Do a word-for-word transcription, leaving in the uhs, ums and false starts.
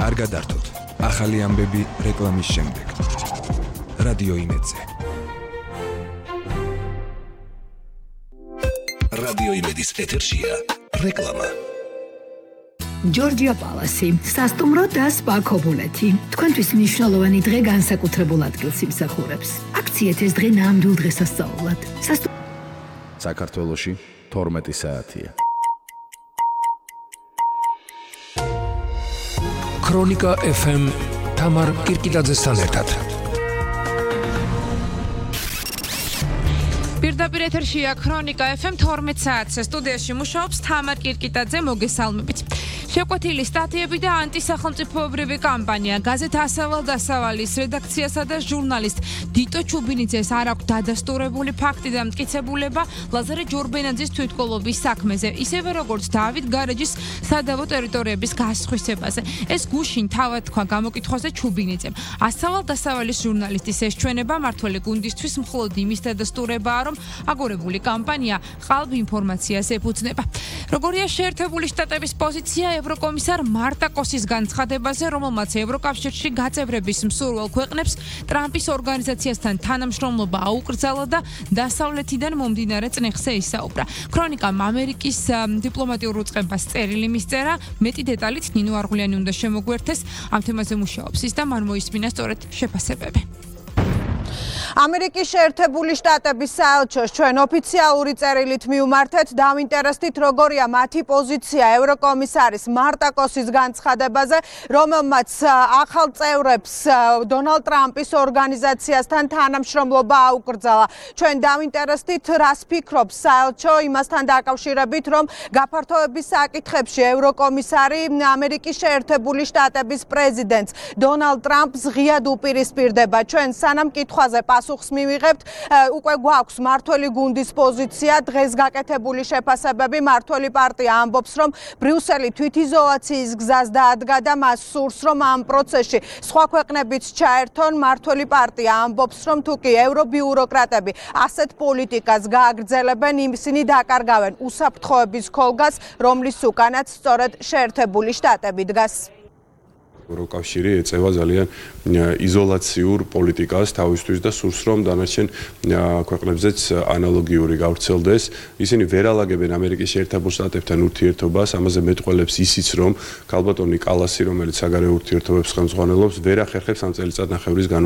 არ გადართოთ. ახალი ამბები რეკლამის შემდეგ. რადიო იმედზე. რადიო იმედის ეთერშია რეკლამა. ჯორჯია პალასი, სასტუმრო და სპა ქობულეთი. თქვენთვის მნიშვნელოვანი დღე განსაკუთრებულ ადგილს იმსახურებს. აქციეთ ეს დღე ნამდვილ დღესასწაულად. საქართველოში თორმეტი საათია. ქრონიკა ეფ ემ თამარ კირკიტაძესთან ერთად. პირდაპირ ეთერშია ქრონიკა ეფ ემ თორმეტ საათზე სტუდიაში მუშაობს თამარ კირკიტაძე, მოგესალმებით. შეკვეთილი სტატიები და ანტისახელმწიფოებრივი კამპანია. გაზეთ ასავალ დასავალის რედაქციასა და ჟურნალისტ დიტო ჩუბინიძეს არ აქვს დადასტურებული ფაქტი და მტკიცებულება ლაზარე ჯორბენაძის თვითმკვლელობის საქმეზე, ისევე როგორც დავით გარეჯის სადავო ტერიტორიების გასხვისებაზე. ეს გუშინ თავად თქვა გამოკითხვაზე ჩუბინიძემ. ასავალ დასავალის ჟურნალისტის ეს ჩვენება მართველი გუნდისთვის მხოლოდ იმის დადასტურებაა, რომ აგორებული კამპანია ყალბ ინფორმაციას ეფუძნება. როგორია შეერთებული შტატების პოზიცია ევროკომისარ მარტაკოსის განცხადებაზე, რომელმაც ევროკავშირში გაწევრების მსურველ ქვეყნებს ტრამპის ორგანიზაციასთან თანამშრომლობა აუკრძალა და დასავლეთიდან მომდინარე წნეხზე ისაუბრა. ქრონიკამ ამერიკის დიპლომატიურ უწყებას წერილი მისწერა. მეტი დეტალით ნინო არღულიანი უნდა შემოგვერთეს. ამ თემაზე მუშაობს ის და მან მოისმინა სწორედ შეფასებები. ამერიკის შეერთებული შტატების საელჩოს ჩვენ ოფიციალური წერილით მივმართეთ, დავინტერესდით როგორია მათი პოზიცია ევროკომისარის მარტაკოსის განცხადებაზე, რომელმაც ახალ წევრებს დონალდ ტრამპის ორგანიზაციასთან თანამშრომლობა აუკრძალა. ჩვენ დავინტერესდით, რას ფიქრობს საელჩო იმასთან დაკავშირებით, რომ გაფართოების საკითხებში ევროკომისარი ამერიკის შეერთებული შტატების პრეზიდენტს დონალდ ტრამპს ღიად უპირისპირდება. ჩვენ სანამ კითხვაზე პასუხს მივიღებთ, უკვე გვაქვს მართველი გუნდის პოზიცია, დღეს გაკეთებული შეფასებები. მართველი პარტია ამბობს, რომ ბრიუსელი თვითიზოლაციის გზას დაადგა და მას სურს, რომ ამ პროცესში სხვა ქვეყნებიც ჩაერთონ. მართველი პარტია ამბობს, რომ თუკი ევრობიუროკრატები ასეთ პოლიტიკას გააგრძელებენ, ისინი დაკარგავენ უსაფრთხოების ქოლგას, რომლის უკანაც სწორედ შეერთებული შტატები დგას. ევროკავშირი ეწევა ძალიან იზოლაციურ პოლიტიკას თავისთვის და სურს რომ დანარჩენ ქვეყნებზეც ანალოგიური გავრცელდეს. ისინი ვერ ალაგებენ ამერიკის შეერთებულ შტატებთან ურთიერთობას, ამაზე მეტყველებს ისიც რომ ქალბატონი კალასი, რომელიც საგარეო ურთიერთობებს ხელმძღვანელობს, ვერ ახერხებს ამ წელიწადნახევრის